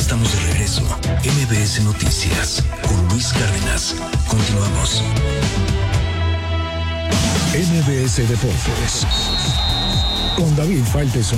Estamos de regreso. MBS Noticias con Luis Cárdenas. Continuamos. MBS Deportes con David Faitelson.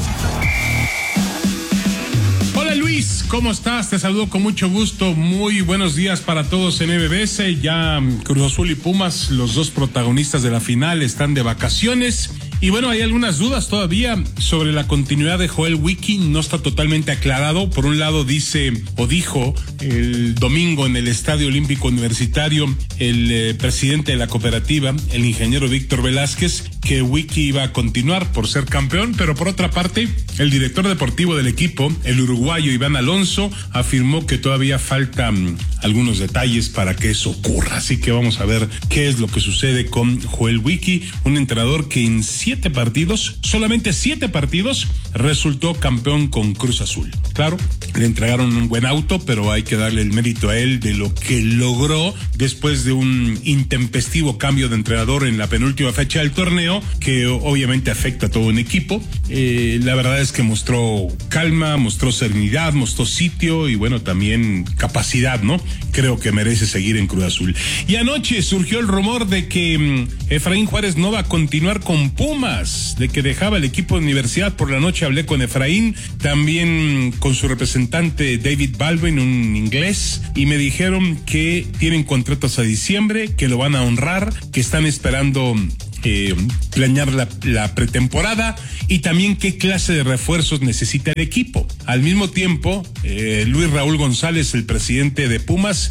Hola Luis, ¿cómo estás? Te saludo con mucho gusto. Muy buenos días para todos en MBS. Ya Cruz Azul y Pumas, los dos protagonistas de la final, están de vacaciones. Y bueno, hay algunas dudas todavía sobre la continuidad de Joel Wiki. No está totalmente aclarado. Por un lado dice o dijo el domingo en el Estadio Olímpico Universitario el presidente de la cooperativa, el ingeniero Víctor Velázquez, que Wiki iba a continuar por ser campeón, pero por otra parte, el director deportivo del equipo, el uruguayo Iván Alonso, afirmó que todavía faltan algunos detalles para que eso ocurra. Así que vamos a ver qué es lo que sucede con Joel Wiki, un entrenador que en solamente 7 partidos, resultó campeón con Cruz Azul. Claro, le entregaron un buen auto, pero hay que darle el mérito a él de lo que logró después de un intempestivo cambio de entrenador en la penúltima fecha del torneo, que obviamente afecta a todo un equipo. La verdad es que mostró calma, mostró serenidad, mostró sitio y bueno, también capacidad, ¿no? Creo que merece seguir en Cruz Azul. Y anoche surgió el rumor de que Efraín Juárez no va a continuar con Pumas, de que dejaba el equipo de universidad. Por la noche hablé con Efraín, también con su representante David Baldwin, un inglés, y me dijeron que tienen contratos a diciembre, que lo van a honrar, que están esperando planear la pretemporada y también qué clase de refuerzos necesita el equipo. Al mismo tiempo, Luis Raúl González, el presidente de Pumas,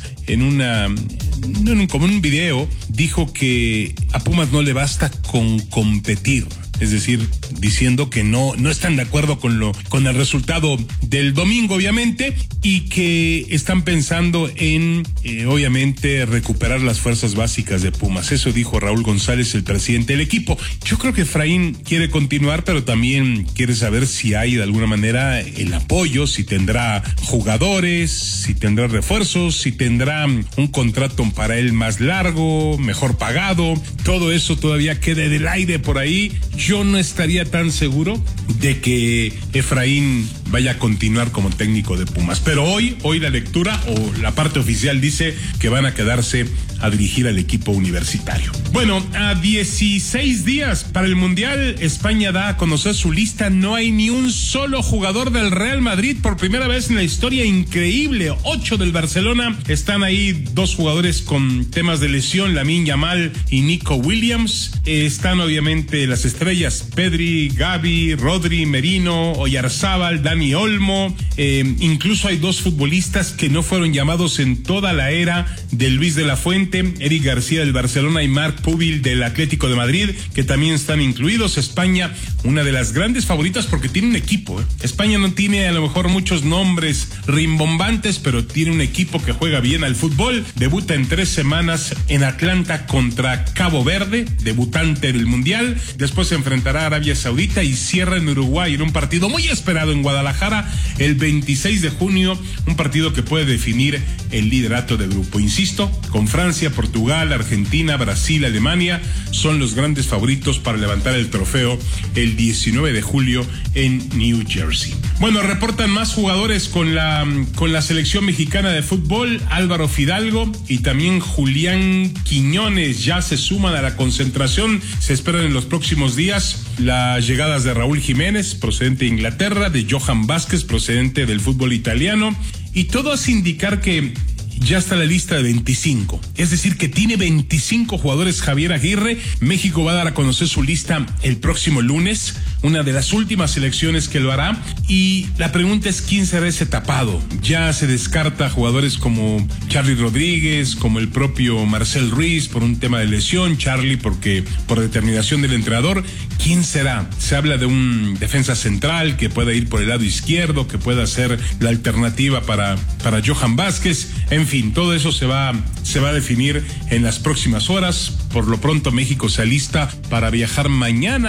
como en un video, dijo que a Pumas no le basta con competir. Es decir, diciendo que no están de acuerdo con el resultado del domingo, obviamente, y que están pensando en, obviamente, recuperar las fuerzas básicas de Pumas. Eso dijo Raúl González, el presidente del equipo. Yo creo que Efraín quiere continuar, pero también quiere saber si hay de alguna manera el apoyo, si tendrá jugadores, si tendrá refuerzos, si tendrá un contrato para él más largo, mejor pagado. Todo eso todavía queda del aire por ahí. Yo no estaría tan seguro de que Efraín vaya a continuar como técnico de Pumas. Pero hoy la lectura o la parte oficial dice que van a quedarse a dirigir al equipo universitario. Bueno, a 16 días para el Mundial, España da a conocer su lista. No hay ni un solo jugador del Real Madrid por primera vez en la historia. Increíble. 8 del Barcelona. Están ahí 2 jugadores con temas de lesión, Lamine Yamal y Nico Williams. Están obviamente las estrellas Pedri, Gavi, Rodri, Merino, Oyarzábal, Dani Olmo. Incluso hay 2 futbolistas que no fueron llamados en toda la era de Luis de la Fuente, Eric García del Barcelona y Marc Pubil del Atlético de Madrid, que también están incluidos. España, una de las grandes favoritas porque tiene un equipo. España no tiene a lo mejor muchos nombres rimbombantes, pero tiene un equipo que juega bien al fútbol. Debuta en 3 semanas en Atlanta contra Cabo Verde, debutante del Mundial. Después se enfrentará a Arabia Saudita y cierra en Uruguay en un partido muy esperado en Guadalajara el 26 de junio, un partido que puede definir el liderato de grupo. Insisto, con Francia, Portugal, Argentina, Brasil, Alemania son los grandes favoritos para levantar el trofeo el 19 de julio en New Jersey. Bueno, reportan más jugadores con la selección mexicana de fútbol. Álvaro Fidalgo y también Julián Quiñones ya se suman a la concentración. Se esperan en los próximos días las llegadas de Raúl Jiménez, procedente de Inglaterra, de Johan Vázquez, procedente del fútbol italiano, y todo hace indicar que ya está la lista de 25. Es decir, que tiene 25 jugadores Javier Aguirre. México va a dar a conocer su lista el próximo lunes, una de las últimas selecciones que lo hará. Y la pregunta es, ¿quién será ese tapado? Ya se descarta jugadores como Charly Rodríguez, como el propio Marcel Ruiz por un tema de lesión, Charly porque por determinación del entrenador. ¿Quién será? Se habla de un defensa central que pueda ir por el lado izquierdo, que pueda ser la alternativa para Johan Vázquez. En fin, todo eso se va a definir en las próximas horas. Por lo pronto, México se alista para viajar mañana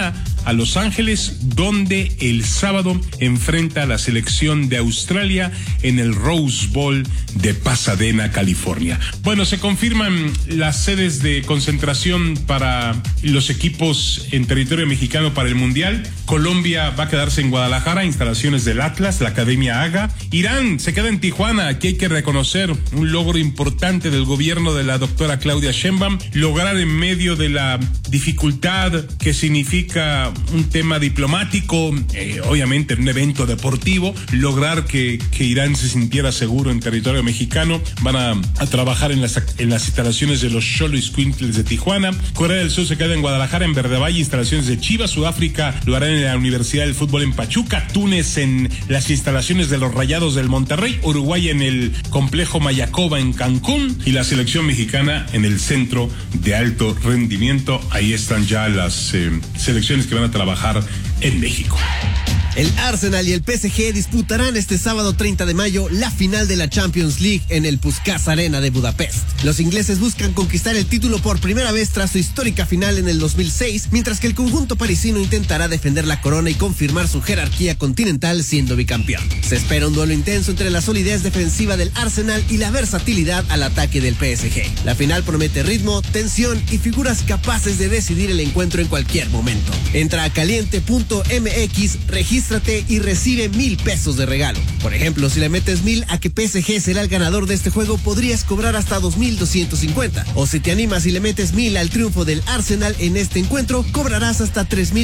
a Los Ángeles, donde el sábado enfrenta a la selección de Australia en el Rose Bowl de Pasadena, California. Bueno, se confirman las sedes de concentración para los equipos en territorio mexicano para el Mundial. Colombia va a quedarse en Guadalajara, instalaciones del Atlas, la Academia Haga. Irán se queda en Tijuana. Aquí hay que reconocer un logro importante del gobierno de la doctora Claudia Sheinbaum, lograr en medio de la dificultad que significa un tema diplomático, obviamente en un evento deportivo, lograr que Irán se sintiera seguro en territorio mexicano. Van a trabajar en las instalaciones de los Xoloitzcuintles de Tijuana. Corea del Sur se queda en Guadalajara, en Verde Valle, instalaciones de Chivas. Sudáfrica lo hará en la Universidad del Fútbol en Pachuca. Túnez en las instalaciones de los Rayados del Monterrey. Uruguay en el complejo Mayacoba en Cancún. Y la selección mexicana en el Centro de Alto Rendimiento. Ahí están ya las selecciones que van a trabajar en México. El Arsenal y el PSG disputarán este sábado 30 de mayo la final de la Champions League en el Puskás Arena de Budapest. Los ingleses buscan conquistar el título por primera vez tras su histórica final en el 2006, mientras que el conjunto parisino intentará defender la corona y confirmar su jerarquía continental siendo bicampeón. Se espera un duelo intenso entre la solidez defensiva del Arsenal y la versatilidad al ataque del PSG. La final promete ritmo, tensión y figuras capaces de decidir el encuentro en cualquier momento. Entra a caliente.mx, regístrate y recibe 1,000 pesos de regalo. Por ejemplo, si le metes 1,000 a que PSG será el ganador de este juego, podrías cobrar hasta 2,250. O si te animas y le metes 1,000 al triunfo del Arsenal en este encuentro, cobrarás hasta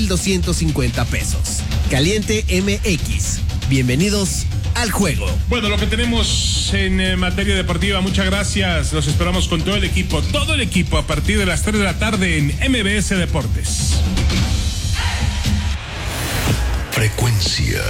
3,250 pesos. Caliente MX. Bienvenidos al juego. Bueno, lo que tenemos en materia deportiva, muchas gracias. Los esperamos con todo el equipo a partir de las 3 de la tarde en MBS Deportes. Frecuencia